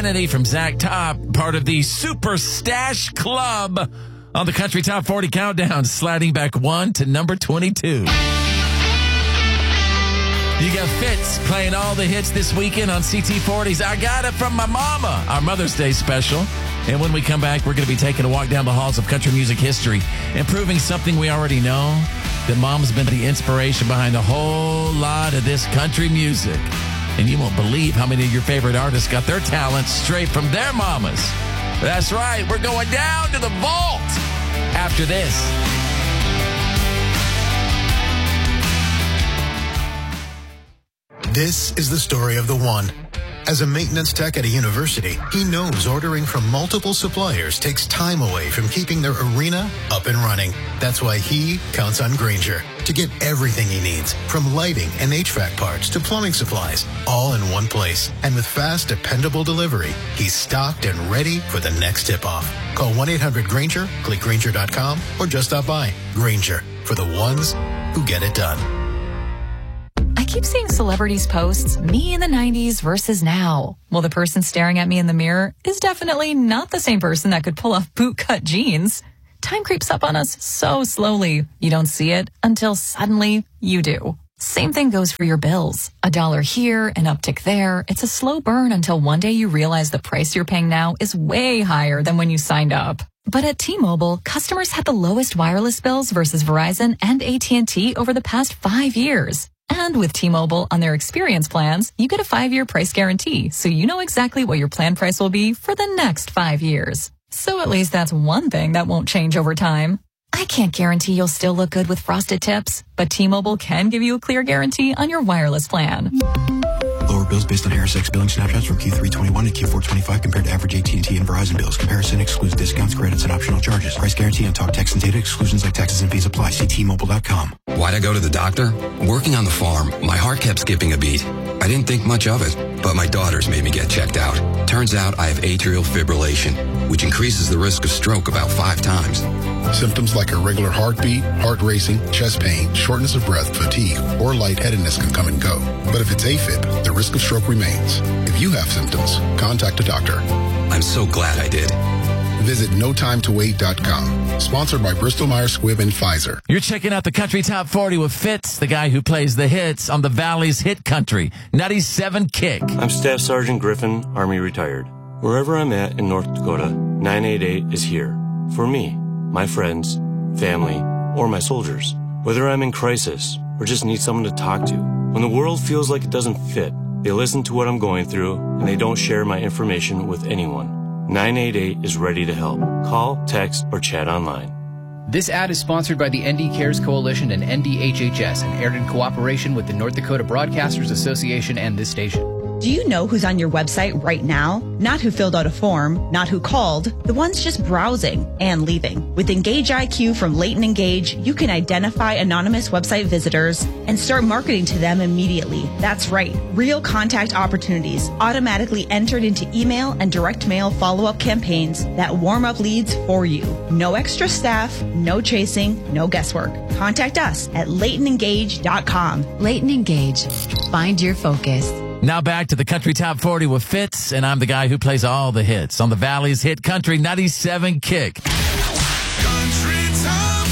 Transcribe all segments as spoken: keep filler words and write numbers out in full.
Kennedy from Zach Top, part of the Super Stash Club on the Country Top forty Countdown, sliding back one to number twenty-two. You got Fitz playing all the hits this weekend on C T forties. I Got It From My Mama, our Mother's Day special. And when we come back, we're going to be taking a walk down the halls of country music history and proving something we already know, that Mom's been the inspiration behind a whole lot of this country music. And you won't believe how many of your favorite artists got their talents straight from their mamas. That's right. We're going down to the vault after this. This is the story of the one. As a maintenance tech at a university, he knows ordering from multiple suppliers takes time away from keeping their arena up and running. That's why he counts on Grainger to get everything he needs, from lighting and H V A C parts to plumbing supplies, all in one place. And with fast, dependable delivery, he's stocked and ready for the next tip-off. Call one eight hundred Grainger, click Grainger dot com, or just stop by. Grainger, for the ones who get it done. I keep seeing celebrities posts, me in the nineties versus now. Well, the person staring at me in the mirror is definitely not the same person that could pull off bootcut jeans. Time creeps up on us so slowly. You don't see it until suddenly you do. Same thing goes for your bills. A dollar here, an uptick there. It's a slow burn until one day you realize the price you're paying now is way higher than when you signed up. But at T-Mobile, customers had the lowest wireless bills versus Verizon and A T and T over the past five years. And with T-Mobile on their experience plans, you get a five-year price guarantee, so you know exactly what your plan price will be for the next five years. So at least that's one thing that won't change over time. I can't guarantee you'll still look good with frosted tips, but T-Mobile can give you a clear guarantee on your wireless plan. Lower bills based on Harris X billing snapshots from Q three twenty-one to Q four twenty-five compared to average A T and T and Verizon bills. Comparison excludes discounts, credits, and optional charges. Price guarantee on talk, text, and data. Exclusions like taxes and fees apply. See T Mobile dot com. Why'd I go to the doctor? Working on the farm, my heart kept skipping a beat. I didn't think much of it, but my daughters made me get checked out. Turns out I have atrial fibrillation, which increases the risk of stroke about five times. Symptoms like irregular heartbeat, heart racing, chest pain, shortness of breath, fatigue, or lightheadedness can come and go. But if it's AFib, the risk of stroke remains. If you have symptoms, contact a doctor. I'm so glad I did. Visit no time to wait dot com. Sponsored by Bristol Myers Squibb and Pfizer. You're checking out the Country Top forty with Fitz, the guy who plays the hits on the Valley's Hit Country. ninety-seven Kick. I'm Staff Sergeant Griffin, Army retired. Wherever I'm at in North Dakota, nine eight eight is here. For me, my friends, family, or my soldiers. Whether I'm in crisis or just need someone to talk to. When the world feels like it doesn't fit, they listen to what I'm going through and they don't share my information with anyone. nine eight eight is ready to help. Call, text, or chat online. This ad is sponsored by the N D Cares Coalition and N D H H S and aired in cooperation with the North Dakota Broadcasters Association and this station. Do you know who's on your website right now? Not who filled out a form, not who called, the ones just browsing and leaving. With Engage I Q from Leighton Engage, you can identify anonymous website visitors and start marketing to them immediately. That's right, real contact opportunities automatically entered into email and direct mail follow-up campaigns that warm up leads for you. No extra staff, no chasing, no guesswork. Contact us at Leighton Engage dot com. Leighton Engage. Find your focus. Now back to the Country Top forty with Fitz, and I'm the guy who plays all the hits on the Valley's Hit Country ninety-seven Kick. Country Top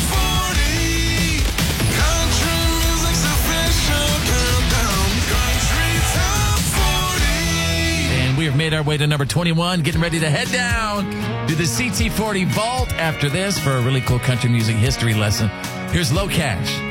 forty. Country music's official countdown. Country Top forty. And we have made our way to number twenty-one, getting ready to head down to the C T forty Vault after this for a really cool country music history lesson. Here's Low Cash.